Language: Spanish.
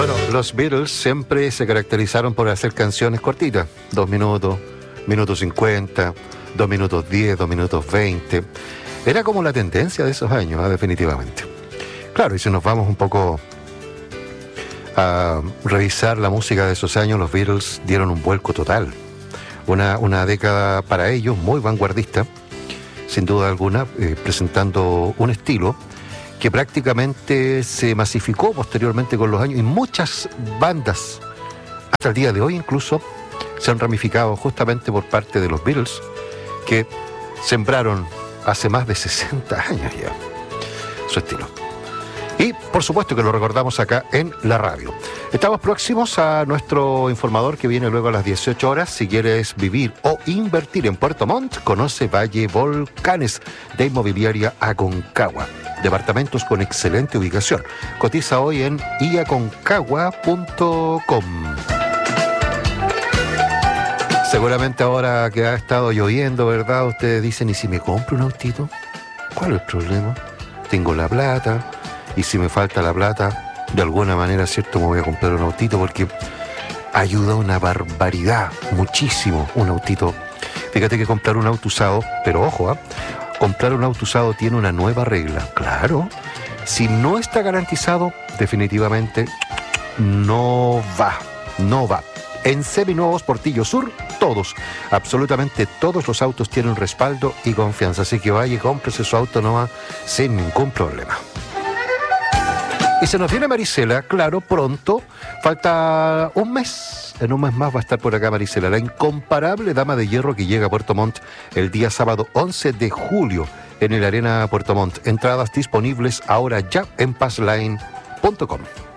Bueno, los Beatles siempre se caracterizaron por hacer canciones cortitas, 2 minutos, minuto 50, 2 minutos 10, 2 minutos 20. Era como la tendencia de esos años, definitivamente. Claro, y si nos vamos un poco a revisar la música de esos años, los Beatles dieron un vuelco total. Una década para ellos muy vanguardista, sin duda alguna, presentando un estilo que prácticamente se masificó posteriormente con los años, y muchas bandas, hasta el día de hoy incluso, se han ramificado justamente por parte de los Beatles, que sembraron hace más de 60 años ya su estilo. Y por supuesto que lo recordamos acá en la radio. Estamos próximos a nuestro informador que viene luego a las 18 horas. Si quieres vivir o invertir en Puerto Montt, conoce Valle Volcanes de Inmobiliaria Aconcagua. Departamentos con excelente ubicación. Cotiza hoy en iaconcagua.com. Seguramente ahora que ha estado lloviendo, ¿verdad? Ustedes dicen, ¿y si me compro un autito? ¿Cuál es el problema? Tengo la plata. Y si me falta la plata, de alguna manera, ¿cierto? Me voy a comprar un autito porque ayuda una barbaridad, muchísimo, un autito. Fíjate que comprar un auto usado, pero ojo, comprar un auto usado tiene una nueva regla. Claro, si no está garantizado, definitivamente no va. En Seminuevos Portillo Sur, todos, absolutamente todos los autos tienen respaldo y confianza. Así que vaya y cómprese su auto nomás sin ningún problema. Y se nos viene Marisela, claro, pronto, falta un mes. En un mes más va a estar por acá Marisela, la incomparable dama de hierro que llega a Puerto Montt el día sábado 11 de julio en el Arena Puerto Montt. Entradas disponibles ahora ya en passline.com.